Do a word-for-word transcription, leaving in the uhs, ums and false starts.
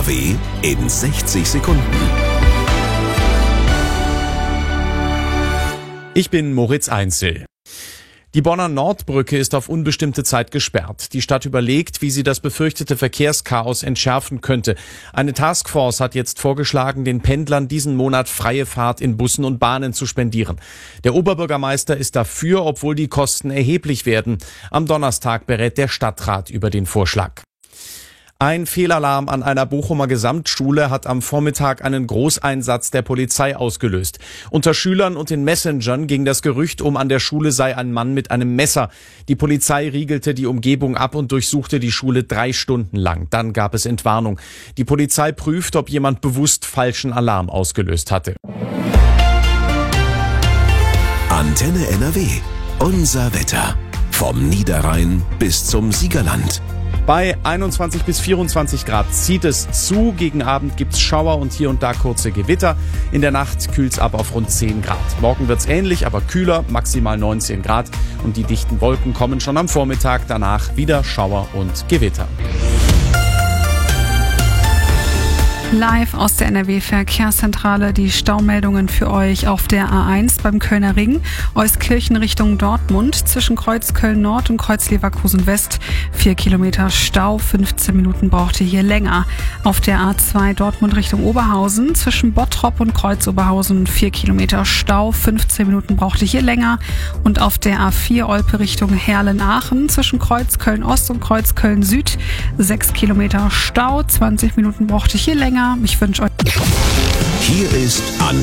W in sechzig Sekunden. Ich bin Moritz Einzel. Die Bonner Nordbrücke ist auf unbestimmte Zeit gesperrt. Die Stadt überlegt, wie sie das befürchtete Verkehrschaos entschärfen könnte. Eine Taskforce hat jetzt vorgeschlagen, den Pendlern diesen Monat freie Fahrt in Bussen und Bahnen zu spendieren. Der Oberbürgermeister ist dafür, obwohl die Kosten erheblich werden. Am Donnerstag berät der Stadtrat über den Vorschlag. Ein Fehlalarm an einer Bochumer Gesamtschule hat am Vormittag einen Großeinsatz der Polizei ausgelöst. Unter Schülern und den Messengern ging das Gerücht um, an der Schule sei ein Mann mit einem Messer. Die Polizei riegelte die Umgebung ab und durchsuchte die Schule drei Stunden lang. Dann gab es Entwarnung. Die Polizei prüft, ob jemand bewusst falschen Alarm ausgelöst hatte. Antenne N R W. Unser Wetter. Vom Niederrhein bis zum Siegerland. Bei einundzwanzig bis vierundzwanzig Grad zieht es zu. Gegen Abend gibt's Schauer und hier und da kurze Gewitter. In der Nacht kühlt's ab auf rund zehn Grad. Morgen wird's ähnlich, aber kühler, maximal neunzehn Grad. Und die dichten Wolken kommen schon am Vormittag. Danach wieder Schauer und Gewitter. Live aus der N R W-Verkehrszentrale die Staumeldungen für euch auf der A eins beim Kölner Ring, Euskirchen Richtung Dortmund, zwischen Kreuz Köln-Nord und Kreuz Leverkusen-West. Vier Kilometer Stau, fünfzehn Minuten braucht ihr hier länger. Auf der A zwei Dortmund Richtung Oberhausen, zwischen Bottrop und Kreuz Oberhausen, vier Kilometer Stau, fünfzehn Minuten braucht ihr hier länger. Und auf der A vier Olpe Richtung Herlen-Aachen, zwischen Kreuz Köln-Ost und Kreuz Köln-Süd, sechs Kilometer Stau, zwanzig Minuten braucht ihr hier länger. Ich wünsche euch... Hier ist Antenne